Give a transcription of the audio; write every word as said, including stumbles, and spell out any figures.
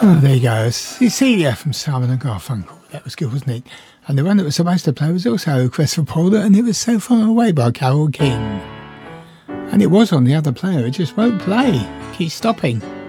Oh, there you go. You see there from Simon and Garfunkel. That was good, wasn't it? And the one that was supposed to play was also Quest for Paula, and it was So Far Away by Carole King. And it was on the other player. It just won't play. Keeps stopping.